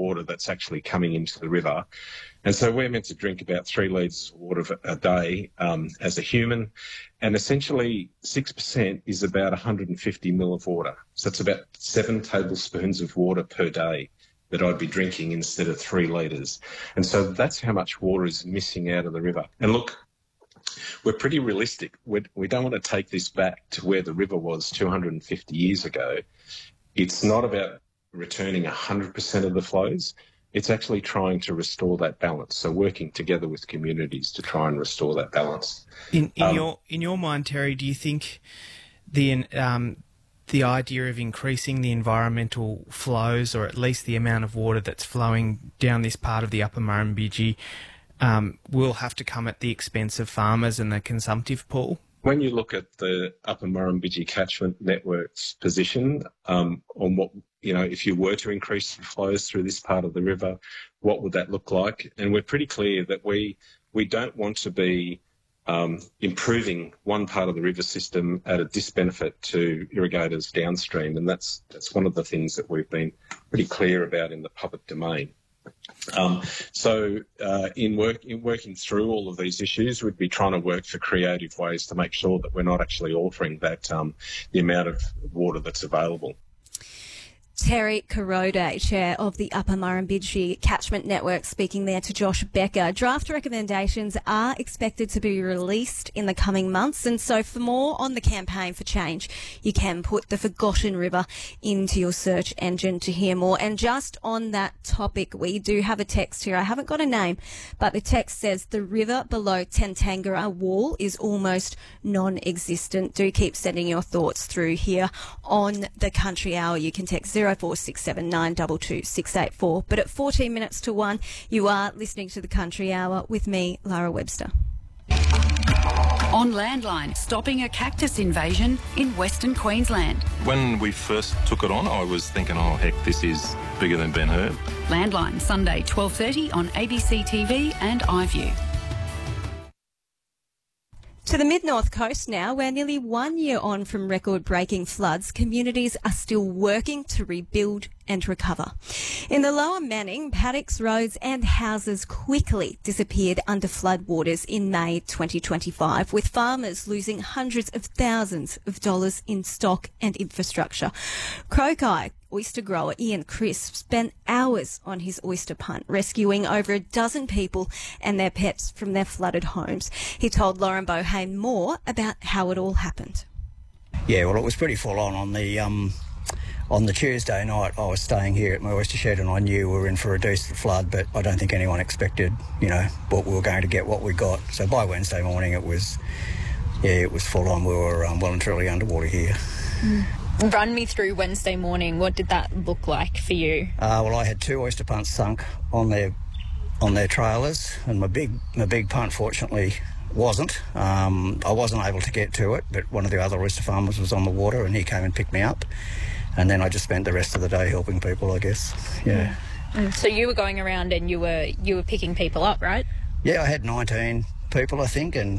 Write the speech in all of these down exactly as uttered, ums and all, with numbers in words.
water that's actually coming into the river. And so we're meant to drink about three litres of water a day um, as a human, and essentially six percent is about one hundred fifty mil of water. So it's about seven tablespoons of water per day that I'd be drinking instead of three litres. And so that's how much water is missing out of the river. And look, we're pretty realistic. We're, we don't want to take this back to where the river was two hundred fifty years ago. It's not about returning one hundred percent of the flows. It's actually trying to restore that balance. So working together with communities to try and restore that balance. In, in um, your in your mind, Terry, do you think the um, the idea of increasing the environmental flows, or at least the amount of water that's flowing down this part of the Upper Murrumbidgee, um, will have to come at the expense of farmers and the consumptive pool? When you look at the Upper Murrumbidgee Catchment Network's position um, on what, you know, if you were to increase the flows through this part of the river, what would that look like? And we're pretty clear that we we don't want to be um, improving one part of the river system at a disbenefit to irrigators downstream, and that's that's one of the things that we've been pretty clear about in the public domain. Um, so uh, in, work, in working through all of these issues, we'd be trying to work for creative ways to make sure that we're not actually altering that um, the amount of water that's available. Terry Korode, Chair of the Upper Murrumbidgee Catchment Network, speaking there to Josh Becker. Draft recommendations are expected to be released in the coming months, and so for more on the campaign for change, you can put the Forgotten River into your search engine to hear more. And just on that topic, we do have a text here. I haven't got a name, but the text says the river below Tentangara Wall is almost non-existent. Do keep sending your thoughts through here on the Country Hour. You can text zero four six seven nine two two six eight four. But at fourteen minutes to one, you are listening to the Country Hour with me, Lara Webster. On Landline, stopping a cactus invasion in Western Queensland. When we first took it on, I was thinking, oh, heck, this is bigger than Ben Hur. Landline, Sunday, twelve thirty on A B C T V and iView. To the mid-north coast now, where nearly one year on from record-breaking floods, communities are still working to rebuild and recover. In the Lower Manning, paddocks, roads and houses quickly disappeared under floodwaters in May twenty twenty-five, with farmers losing hundreds of thousands of dollars in stock and infrastructure. Croci oyster grower Ian Crisp spent hours on his oyster punt, rescuing over a dozen people and their pets from their flooded homes. He told Lauren Bohane more about how it all happened. Yeah, well, it was pretty full on on the um, on the Tuesday night. I was staying here at my oyster shed, and I knew we were in for a decent flood, but I don't think anyone expected, you know, what we were going to get, what we got. So by Wednesday morning, it was, yeah, it was full on. We were um, well and truly underwater here. Mm. Run me through Wednesday morning. What did that look like for you? Uh, well, I had two oyster punts sunk on their on their trailers, and my big my big punt fortunately wasn't. Um, I wasn't able to get to it, but one of the other oyster farmers was on the water, and he came and picked me up. And then I just spent the rest of the day helping people, I guess. Yeah. Mm. So you were going around and you were you were picking people up, right? Yeah, I had nineteen people, I think, and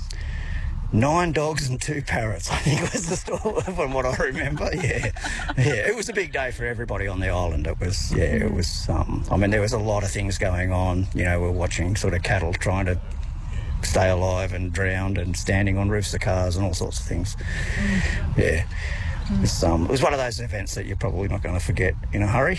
nine dogs and two parrots, I think was the story from what I remember. Yeah, yeah, it was a big day for everybody on the island. It was, yeah, it was. Um, I mean, there was a lot of things going on. You know, we're watching sort of cattle trying to stay alive and drowned, and standing on roofs of cars and all sorts of things. Yeah, it was, um, it was one of those events that you're probably not going to forget in a hurry.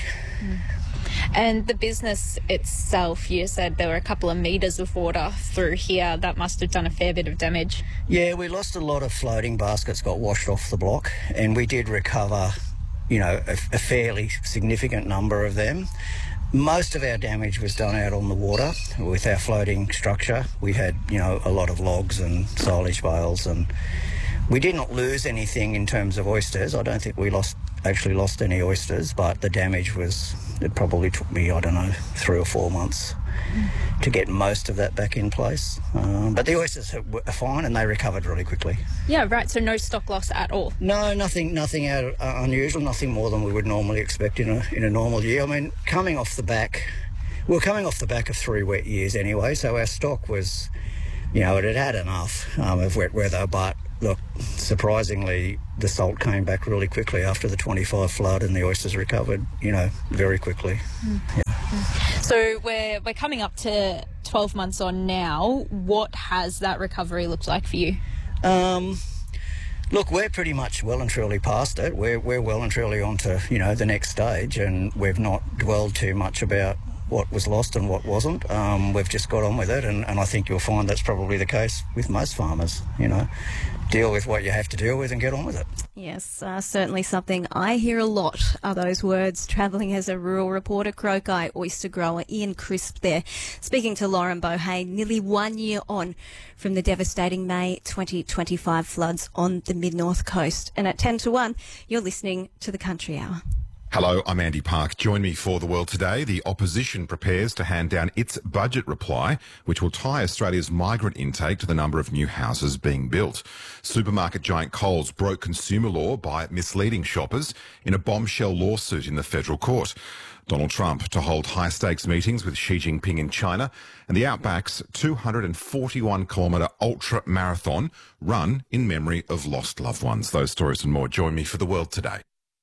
And the business itself, you said there were a couple of metres of water through here. That must have done a fair bit of damage. Yeah, we lost a lot of floating baskets, got washed off the block, and we did recover, you know, a, a fairly significant number of them. Most of our damage was done out on the water with our floating structure. We had, you know, a lot of logs and silage bales, and we didn't lose anything in terms of oysters. I don't think we lost actually lost any oysters, but the damage was, it probably took me, I don't know, three or four months mm. to get most of that back in place. Um, but the oysters are fine, and they recovered really quickly. Yeah, right, so no stock loss at all? No, nothing nothing out, uh, unusual, nothing more than we would normally expect in a, in a normal year. I mean, coming off the back, we were coming off the back of three wet years anyway, so our stock was, you know, it had had enough um, of wet weather, but look, surprisingly, the salt came back really quickly after the twenty-five flood, and the oysters recovered, you know, very quickly. Mm. Yeah. So we're we're coming up to twelve months on now. What has that recovery looked like for you? Um, look, we're pretty much well and truly past it. We're we're well and truly on to, you know, the next stage, and we've not dwelled too much about what was lost and what wasn't. Um, we've just got on with it, and, and I think you'll find that's probably the case with most farmers, you know. Deal with what you have to deal with and get on with it. Yes, uh, certainly something I hear a lot are those words. Travelling as a rural reporter, Croki oyster grower Ian Crisp there, speaking to Lauren Bohane nearly one year on from the devastating May twenty twenty-five floods on the mid-north coast. And at ten to one, you're listening to the Country Hour. Hello, I'm Andy Park. Join me for The World Today. The opposition prepares to hand down its budget reply, which will tie Australia's migrant intake to the number of new houses being built. Supermarket giant Coles broke consumer law by misleading shoppers in a bombshell lawsuit in the federal court. Donald Trump to hold high-stakes meetings with Xi Jinping in China, and the Outback's two hundred forty-one kilometre ultra marathon run in memory of lost loved ones. Those stories and more. Join me for The World Today.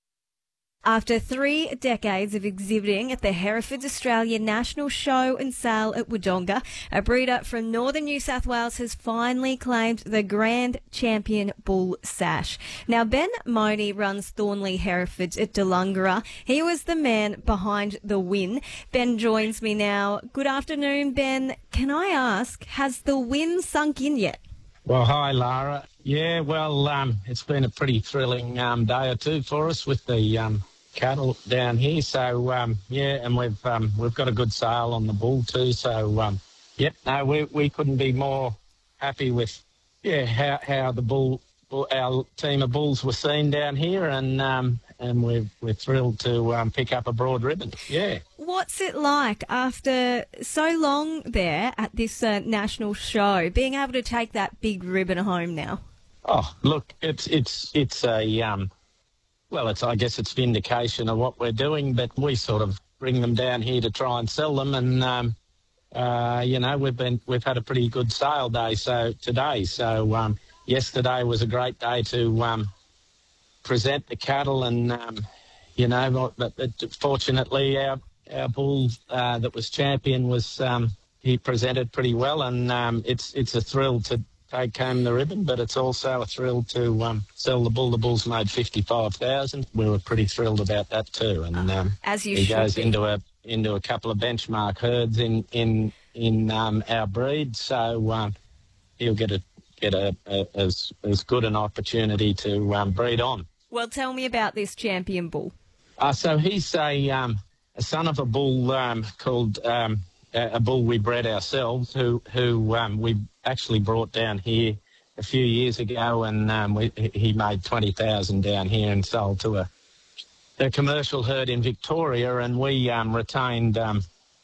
After three decades of exhibiting at the Herefords Australia National Show and Sale at Wodonga, a breeder from northern New South Wales has finally claimed the Grand Champion Bull sash. Now, Ben Money runs Thornley Herefords at Dulungura. He was the man behind the win. Ben joins me now. Good afternoon, Ben. Can I ask, has the win sunk in yet? Well, hi, Lara. Yeah, well, um, it's been a pretty thrilling um, day or two for us with the um, cattle down here. So, um, yeah, and we've um, we've got a good sale on the bull too. So, um, yep, no, we we couldn't be more happy with, yeah, how how the bull, bull our team of bulls were seen down here, and um, and we're we're thrilled to um, pick up a broad ribbon. Yeah. What's it like after so long there at this uh, national show, being able to take that big ribbon home now? Oh, look, it's it's it's a um, well, it's I guess it's vindication of what we're doing, but we sort of bring them down here to try and sell them, and um, uh, you know we've been we've had a pretty good sale day so today. So um, yesterday was a great day to um, present the cattle, and um, you know, but, but fortunately our our bull uh, that was champion was um, he presented pretty well, and um, it's it's a thrill to take home the ribbon, but it's also a thrill to um, sell the bull. The bull's made fifty-five thousand. We were pretty thrilled about that too, and um, as you he should goes be. into a into a couple of benchmark herds in in in um, our breed, so um, he'll get a get a, a as as good an opportunity to um, breed on. Well, tell me about this champion bull. Uh, so he's a um, a son of a bull um, called. Um, a bull we bred ourselves, who who um, we actually brought down here a few years ago, and um, we, he made twenty thousand down here and sold to a, a commercial herd in Victoria, and we um, retained um,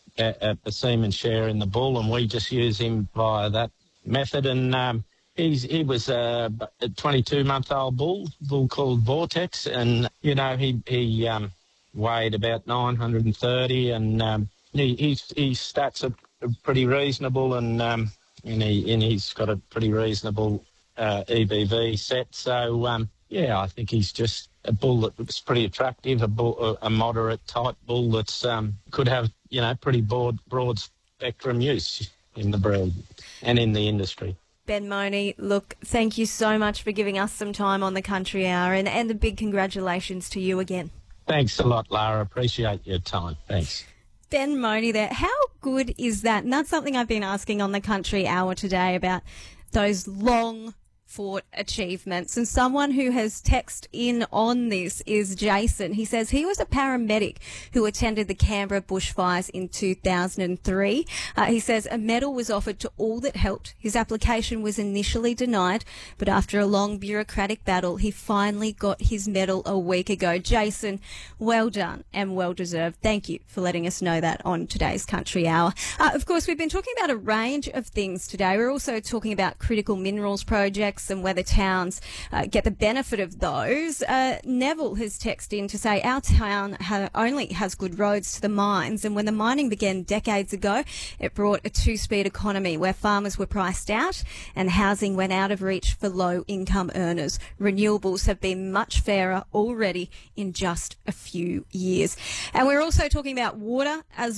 a, a semen share in the bull, and we just use him via that method. And um, he's he was a twenty-two month old bull, bull called Vortex, and you know he he um, weighed about nine hundred thirty, and um, He, he's, his stats are pretty reasonable, and um, and, he, and he's got a pretty reasonable uh, E B V set. So, um, yeah, I think he's just a bull that was pretty attractive, a, bull, a moderate type bull that's um, could have, you know, pretty broad, broad spectrum use in the breed and in the industry. Ben Money, look, thank you so much for giving us some time on the Country Hour, and, and a big congratulations to you again. Thanks a lot, Lara. Appreciate your time. Thanks. Ben Money there. How good is that? And that's something I've been asking on the Country Hour today about those long fought achievements. And someone who has texted in on this is Jason. He says he was a paramedic who attended the Canberra bushfires in two thousand three. Uh, he says a medal was offered to all that helped. His application was initially denied, but after a long bureaucratic battle, he finally got his medal a week ago. Jason, well done and well deserved. Thank you for letting us know that on today's Country Hour. Uh, of course, we've been talking about a range of things today. We're also talking about critical minerals projects and whether towns uh, get the benefit of those. Uh, Neville has texted in to say our town ha- only has good roads to the mines, and when the mining began decades ago, it brought a two-speed economy where farmers were priced out and housing went out of reach for low-income earners. Renewables have been much fairer already in just a few years. And we're also talking about water as